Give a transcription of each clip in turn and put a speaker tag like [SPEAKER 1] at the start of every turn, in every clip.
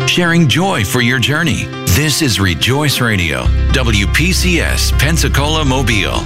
[SPEAKER 1] sharing joy for your journey. This is Rejoice Radio, WPCS, Pensacola, Mobile.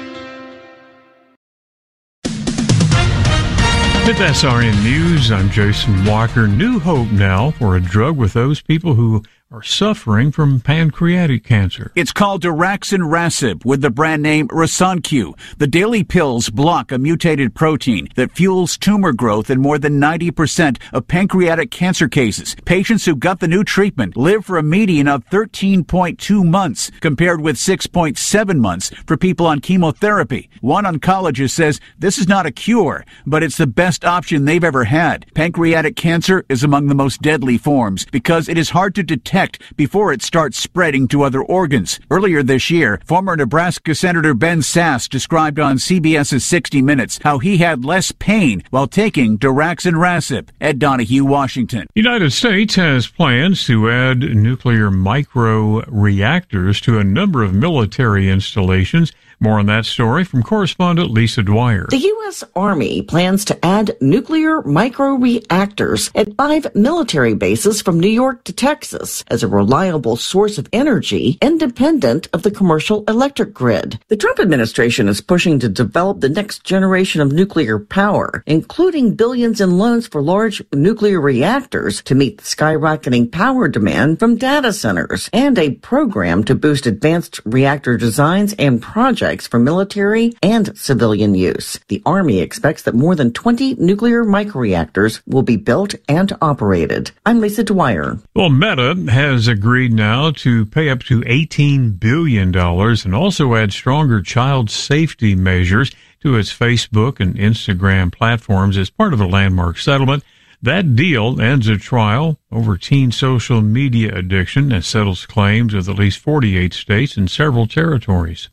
[SPEAKER 2] With SRN News, I'm Jason Walker. New hope now for a drug with those people who are suffering from pancreatic cancer.
[SPEAKER 3] It's called daraxonrasib with the brand name Rasunq. The daily pills block a mutated protein that fuels tumor growth in more than 90% of pancreatic cancer cases. Patients who got the new treatment live for a median of 13.2 months, compared with 6.7 months for people on chemotherapy. One oncologist says this is not a cure, but it's the best option they've ever had. Pancreatic cancer is among the most deadly forms because it is hard to detect before it starts spreading to other organs. Earlier this year, former Nebraska Senator Ben Sasse described on CBS's 60 Minutes how he had less pain while taking daraxonrasib. Ed Donahue, Washington.
[SPEAKER 2] The United States has plans to add nuclear micro-reactors to a number of military installations. More on that story from correspondent Lisa Dwyer.
[SPEAKER 4] The U.S. Army plans to add nuclear micro-reactors at 5 military bases from New York to Texas as a reliable source of energy independent of the commercial electric grid. The Trump administration is pushing to develop the next generation of nuclear power, including billions in loans for large nuclear reactors to meet the skyrocketing power demand from data centers, and a program to boost advanced reactor designs and projects for military and civilian use. The Army expects that more than 20 nuclear microreactors will be built and operated. I'm Lisa Dwyer.
[SPEAKER 2] Well, Meta has agreed now to pay up to $18 billion and also add stronger child safety measures to its Facebook and Instagram platforms as part of a landmark settlement. That deal ends a trial over teen social media addiction and settles claims with at least 48 states and several territories.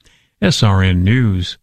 [SPEAKER 2] SRN News.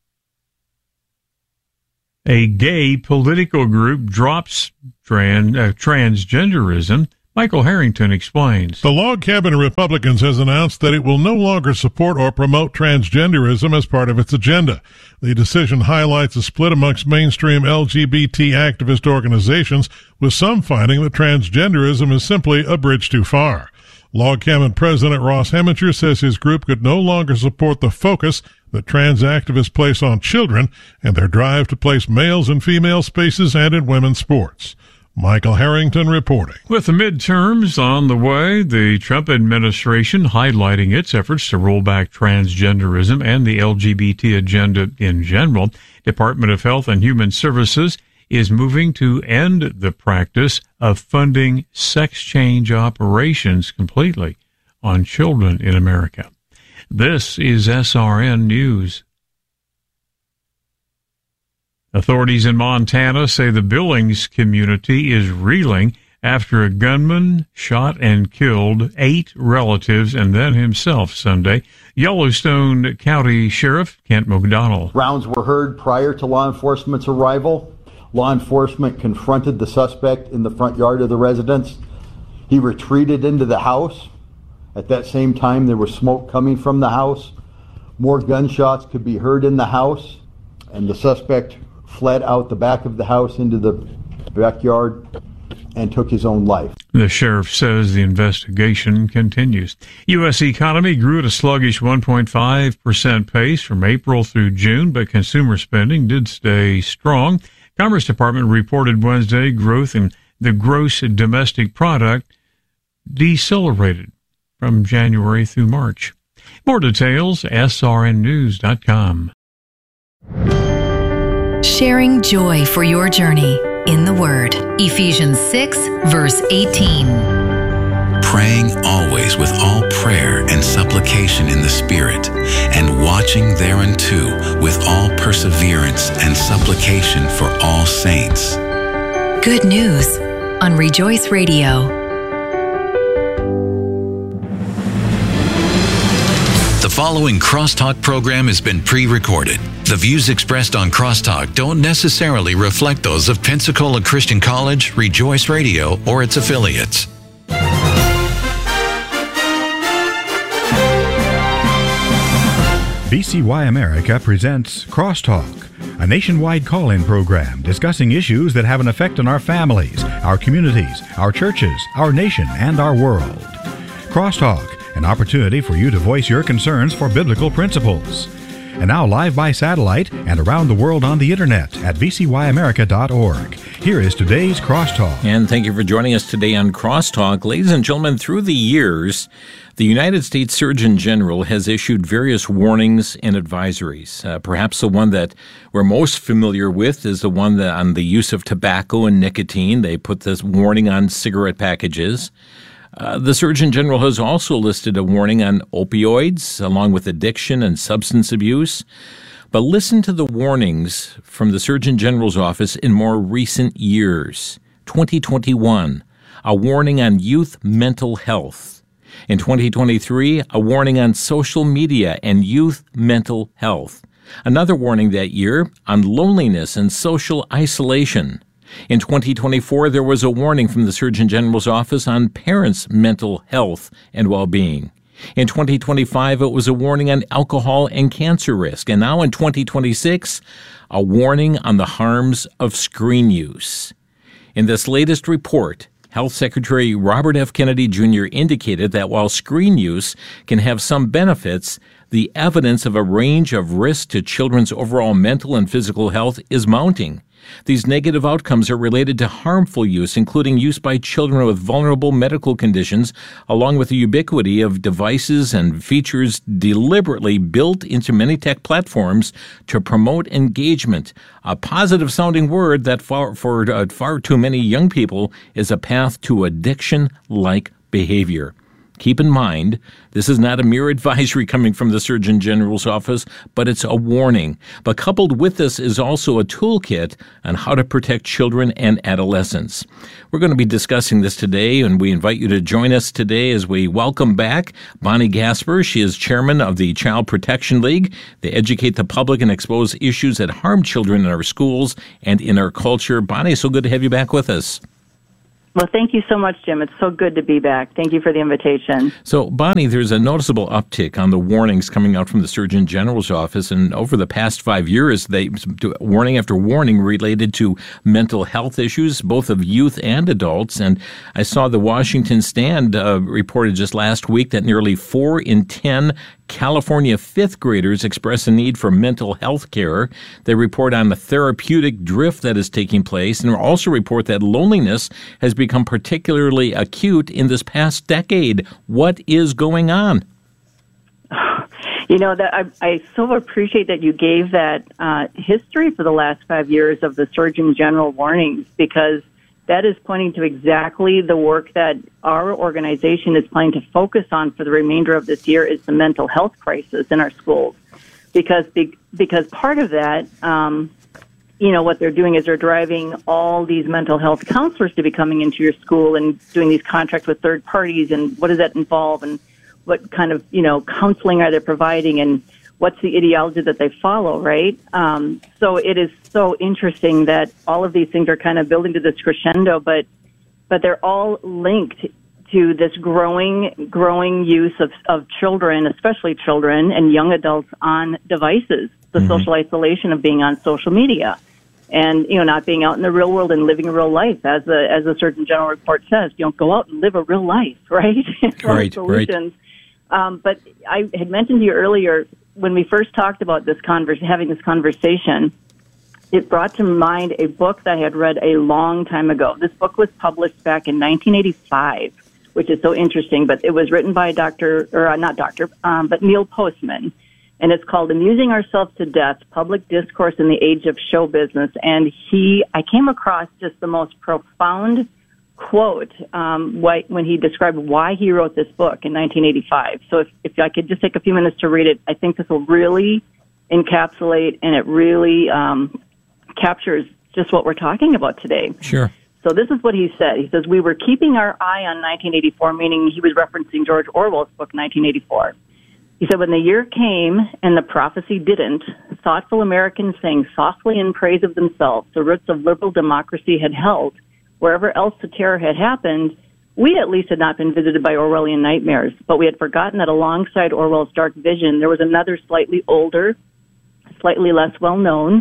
[SPEAKER 2] A gay political group drops transgenderism. Michael Harrington explains.
[SPEAKER 5] The Log Cabin Republicans has announced that it will no longer support or promote transgenderism as part of its agenda. The decision highlights a split amongst mainstream LGBT activist organizations, with some finding that transgenderism is simply a bridge too far. Log Cabin President Ross Heminger says his group could no longer support the focus that trans activists place on children and their drive to place males in female spaces and in women's sports. Michael Harrington reporting.
[SPEAKER 2] With the midterms on the way, the Trump administration highlighting its efforts to roll back transgenderism and the LGBT agenda in general. Department of Health and Human Services is moving to end the practice of funding sex change operations completely on children in America. This is SRN News. Authorities in Montana say the Billings community is reeling after a gunman shot and killed 8 relatives and then himself Sunday. Yellowstone County Sheriff Kent McDonald.
[SPEAKER 6] Rounds were heard prior to law enforcement's arrival. Law enforcement confronted the suspect in the front yard of the residence. He retreated into the house. At that same time, there was smoke coming from the house. More gunshots could be heard in the house, and the suspect fled out the back of the house into the backyard and took his own life.
[SPEAKER 2] The sheriff says the investigation continues. U.S. economy grew at a sluggish 1.5% pace from April through June, but consumer spending did stay strong. Commerce Department reported Wednesday growth in the gross domestic product decelerated from January through March. More details, srnnews.com.
[SPEAKER 7] Sharing joy for your journey in the Word. Ephesians 6, verse 18.
[SPEAKER 1] Praying always with all prayer and supplication in the Spirit, and watching thereunto with all perseverance and supplication for all saints.
[SPEAKER 7] Good news on Rejoice Radio.
[SPEAKER 1] The following Crosstalk program has been pre-recorded. The views expressed on Crosstalk don't necessarily reflect those of Pensacola Christian College, Rejoice Radio, or its affiliates.
[SPEAKER 8] BCY America presents Crosstalk, a nationwide call-in program discussing issues that have an effect on our families, our communities, our churches, our nation, and our world. Crosstalk, an opportunity for you to voice your concerns for biblical principles. And now live by satellite and around the world on the internet at vcyamerica.org. Here is today's Crosstalk.
[SPEAKER 9] And thank you for joining us today on Crosstalk. Ladies and gentlemen, through the years, the United States Surgeon General has issued various warnings and advisories. Perhaps the one that we're most familiar with is the one that on the use of tobacco and nicotine. They put this warning on cigarette packages. The Surgeon General has also listed a warning on opioids, along with addiction and substance abuse. But listen to the warnings from the Surgeon General's office in more recent years. 2021, a warning on youth mental health. In 2023, a warning on social media and youth mental health. Another warning that year on loneliness and social isolation. In 2024, there was a warning from the Surgeon General's office on parents' mental health and well-being. In 2025, it was a warning on alcohol and cancer risk. And now in 2026, a warning on the harms of screen use. In this latest report, Health Secretary Robert F. Kennedy Jr. indicated that while screen use can have some benefits, the evidence of a range of risks to children's overall mental and physical health is mounting. These negative outcomes are related to harmful use, including use by children with vulnerable medical conditions, along with the ubiquity of devices and features deliberately built into many tech platforms to promote engagement. A positive-sounding word that for far too many young people is a path to addiction-like behavior. Keep in mind, this is not a mere advisory coming from the Surgeon General's office, but it's a warning. But coupled with this is also a toolkit on how to protect children and adolescents. We're going to be discussing this today, and we invite you to join us today as we welcome back Bonnie Gasper. She is chairman of the Child Protection League. They educate the public and expose issues that harm children in our schools and in our culture. Bonnie, so good to have you back with us.
[SPEAKER 10] Well, thank you so much, Jim. It's so good to be back. Thank you for the invitation.
[SPEAKER 9] So, Bonnie, there's a noticeable uptick on the warnings coming out from the Surgeon General's office, and over the past 5 years, they warning after warning related to mental health issues, both of youth and adults. And I saw the Washington Stand reported just last week that nearly 4 in 10 California fifth graders express a need for mental health care. They report on the therapeutic drift that is taking place, and also report that loneliness has become particularly acute in this past decade. What is going on?
[SPEAKER 10] You know, that I so appreciate that you gave that history for the last 5 years of the Surgeon General warnings, because that is pointing to exactly the work that our organization is planning to focus on for the remainder of this year is the mental health crisis in our schools. Because part of that, what they're doing is they're driving all these mental health counselors to be coming into your school and doing these contracts with third parties, and what does that involve, and what kind of, counseling are they providing, and what's the ideology that they follow, right? So it is so interesting that all of these things are kind of building to this crescendo, but they're all linked to this growing use of children, especially children and young adults, on devices, the social isolation of being on social media, and not being out in the real world and living a real life, as the Surgeon General report says. Go out and live a real life, right?
[SPEAKER 9] Right.
[SPEAKER 10] Solutions. But I had mentioned to you earlier, when we first talked about having this conversation, it brought to mind a book that I had read a long time ago. This book was published back in 1985, which is so interesting, but it was written by but Neil Postman, and it's called Amusing Ourselves to Death, Public Discourse in the Age of Show Business. And I came across just the most profound quote when he described why he wrote this book in 1985. So if I could just take a few minutes to read it, I think this will really encapsulate, and it really captures just what we're talking about today.
[SPEAKER 9] Sure.
[SPEAKER 10] So this is what he said. He says, "We were keeping our eye on 1984, meaning he was referencing George Orwell's book, 1984. He said, when the year came and the prophecy didn't, thoughtful Americans sang softly in praise of themselves. The roots of liberal democracy had held. Wherever else the terror had happened, we at least had not been visited by Orwellian nightmares, but we had forgotten that alongside Orwell's dark vision, there was another slightly older, slightly less well-known,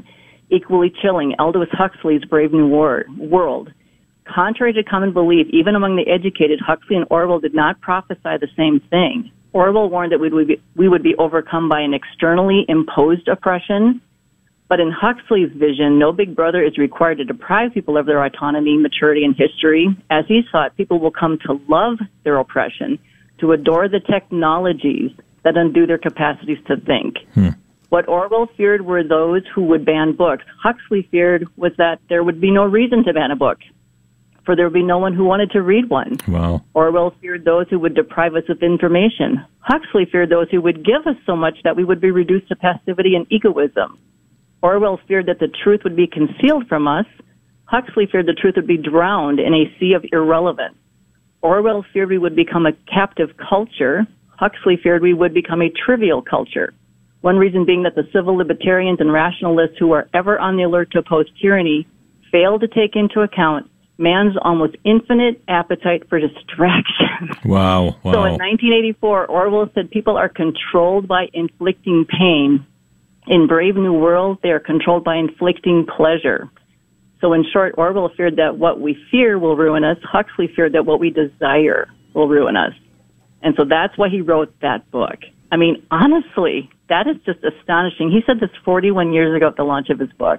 [SPEAKER 10] Equally chilling, Aldous Huxley's Brave New World. Contrary to common belief, even among the educated, Huxley and Orwell did not prophesy the same thing. Orwell warned that we would be overcome by an externally imposed oppression, but in Huxley's vision, no big brother is required to deprive people of their autonomy, maturity, and history. As he saw it, people will come to love their oppression, to adore the technologies that undo their capacities to think. What Orwell feared were those who would ban books. Huxley feared was that there would be no reason to ban a book, for there would be no one who wanted to read one.
[SPEAKER 9] Wow.
[SPEAKER 10] Orwell feared those who would deprive us of information. Huxley feared those who would give us so much that we would be reduced to passivity and egoism. Orwell feared that the truth would be concealed from us. Huxley feared the truth would be drowned in a sea of irrelevance. Orwell feared we would become a captive culture. Huxley feared we would become a trivial culture. One reason being that the civil libertarians and rationalists who are ever on the alert to oppose tyranny fail to take into account man's almost infinite appetite for distraction.
[SPEAKER 9] Wow.
[SPEAKER 10] So in 1984, Orwell said people are controlled by inflicting pain. In Brave New World, they are controlled by inflicting pleasure. So in short, Orwell feared that what we fear will ruin us. Huxley feared that what we desire will ruin us. And so that's why he wrote that book. I mean, honestly, that is just astonishing. He said this 41 years ago at the launch of his book.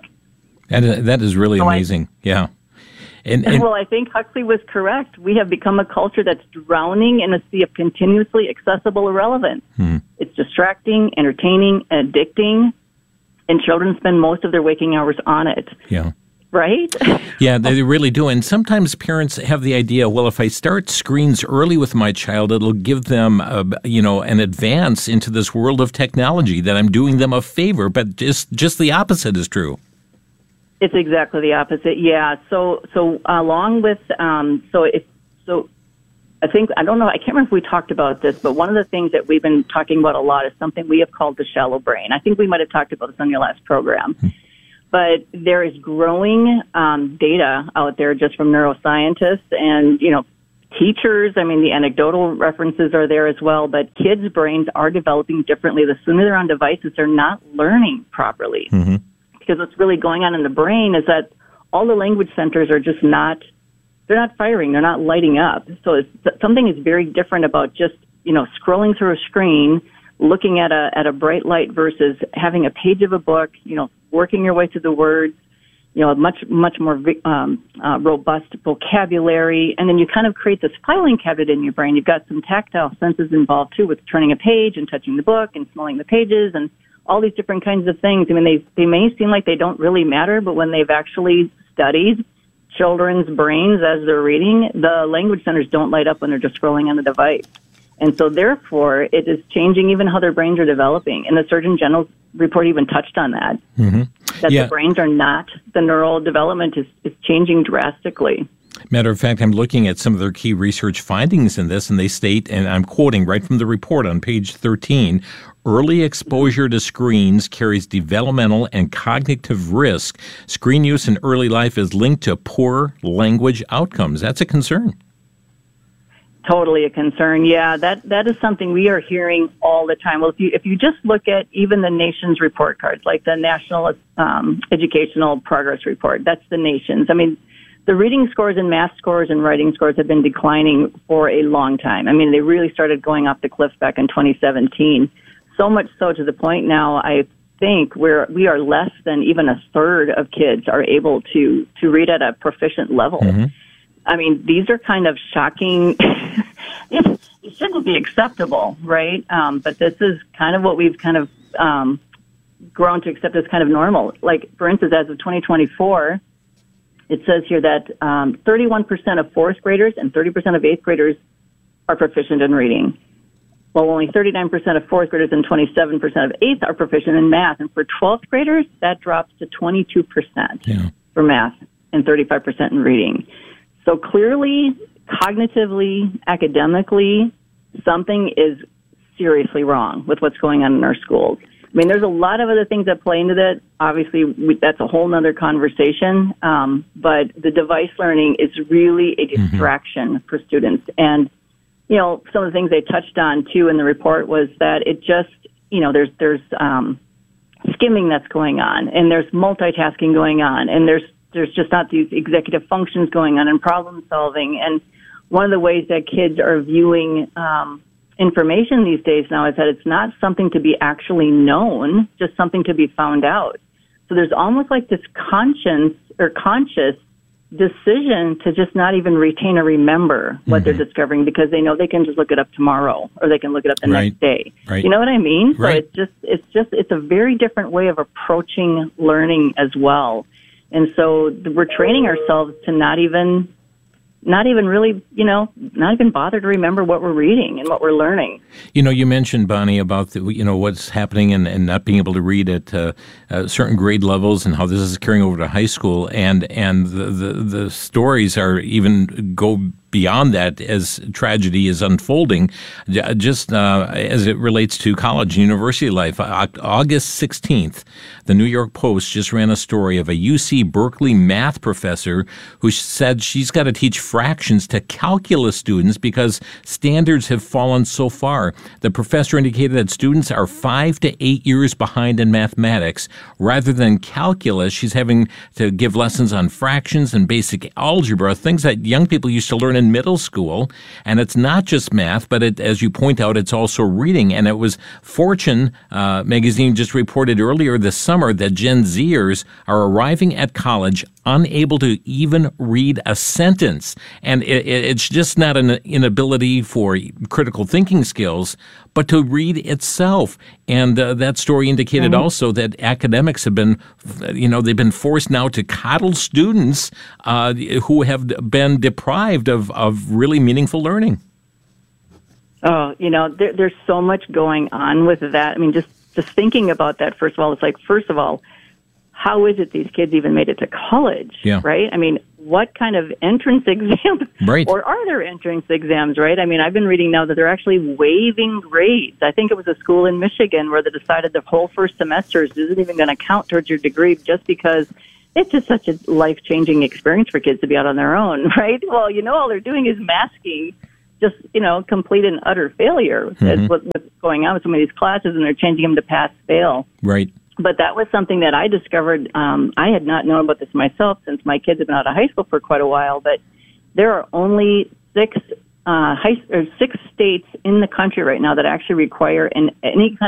[SPEAKER 9] And that is really amazing. Yeah.
[SPEAKER 10] Well, I think Huxley was correct. We have become a culture that's drowning in a sea of continuously accessible irrelevance. It's distracting, entertaining, and addicting, and children spend most of their waking hours on it.
[SPEAKER 9] Yeah.
[SPEAKER 10] Right?
[SPEAKER 9] Yeah, they really do. And sometimes parents have the idea, well, if I start screens early with my child, it'll give them, an advance into this world of technology, that I'm doing them a favor. But just the opposite is true.
[SPEAKER 10] It's exactly the opposite. Yeah. So along with, I think, I don't know, I can't remember if we talked about this, but one of the things that we've been talking about a lot is something we have called the shallow brain. I think we might have talked about this on your last program. But there is growing data out there just from neuroscientists and, teachers. I mean, the anecdotal references are there as well, but kids' brains are developing differently. The sooner they're on devices, they're not learning properly. Because what's really going on in the brain is that all the language centers are just they're not firing, they're not lighting up. So something is very different about just, scrolling through a screen, looking at a bright light versus having a page of a book, working your way through the words, much more robust vocabulary. And then you kind of create this filing cabinet in your brain. You've got some tactile senses involved too, with turning a page and touching the book and smelling the pages and all these different kinds of things. I mean, they may seem like they don't really matter, but when they've actually studied children's brains as they're reading, the language centers don't light up when they're just scrolling on the device. And so therefore, it is changing even how their brains are developing. And the Surgeon General's report even touched on that, that the brains are not, the neural development is changing drastically.
[SPEAKER 9] Matter of fact, I'm looking at some of their key research findings in this, and they state, and I'm quoting right from the report on page 13, early exposure to screens carries developmental and cognitive risk. Screen use in early life is linked to poor language outcomes. That's a concern.
[SPEAKER 10] Totally a concern. Yeah, that is something we are hearing all the time. Well, if you just look at even the nation's report cards, like the National Educational Progress Report, that's the nation's. I mean, the reading scores and math scores and writing scores have been declining for a long time. I mean, they really started going off the cliff back in 2017. So much so to the point now, I think we are less than even a third of kids are able to read at a proficient level. I mean, these are kind of shocking. It shouldn't be acceptable, right? But this is kind of what we've kind of grown to accept as kind of normal. Like, for instance, as of 2024, it says here that 31% of fourth graders and 30% of eighth graders are proficient in reading. Well, only 39% of fourth graders and 27% of eighth are proficient in math. And for 12th graders, that drops to 22% for math and 35% in reading. So clearly, cognitively, academically, something is seriously wrong with what's going on in our schools. I mean, there's a lot of other things that play into that. Obviously, that's a whole nother conversation. But the device learning is really a distraction for students. And, some of the things they touched on, too, in the report was that it just, there's skimming that's going on, and there's multitasking going on, and there's just not these executive functions going on and problem solving. And one of the ways that kids are viewing information these days now is that it's not something to be actually known, just something to be found out. So there's almost like this conscious decision to just not even retain or remember what they're discovering, because they know they can just look it up tomorrow, or they can look it up the next day.
[SPEAKER 9] Right.
[SPEAKER 10] You know what I mean?
[SPEAKER 9] Right.
[SPEAKER 10] So it's a very different way of approaching learning as well. And so we're training ourselves to not even really, not even bother to remember what we're reading and what we're learning.
[SPEAKER 9] You mentioned, Bonnie, about what's happening and not being able to read at certain grade levels, and how this is carrying over to high school, and the stories are even go beyond that as tragedy is unfolding, just as it relates to college and university life. August 16th, the New York Post just ran a story of a UC Berkeley math professor who said she's got to teach fractions to calculus students because standards have fallen so far. The professor indicated that students are 5 to 8 years behind in mathematics. Rather than calculus, she's having to give lessons on fractions and basic algebra, things that young people used to learn in middle school. And it's not just math, but as you point out, it's also reading. And it was Fortune magazine just reported earlier this summer that Gen Zers are arriving at college unable to even read a sentence. And it's just not an inability for critical thinking skills, but to read itself. And that story indicated also that academics have been, they've been forced now to coddle students who have been deprived of really meaningful learning.
[SPEAKER 10] Oh, there's so much going on with that. I mean, just thinking about that, first of all, how is it these kids even made it to college, right? I mean, what kind of entrance exam, or are there entrance exams, right? I mean, I've been reading now that they're actually waiving grades. I think it was a school in Michigan where they decided the whole first semester isn't even going to count towards your degree, just because it's just such a life-changing experience for kids to be out on their own, right? Well, all they're doing is masking just, complete and utter failure. That's what's going on with some of these classes, and they're changing them to pass-fail.
[SPEAKER 9] Right.
[SPEAKER 10] But that was something that I discovered. I had not known about this myself since my kids have been out of high school for quite a while, but there are only 6 states in the country right now that actually require any kind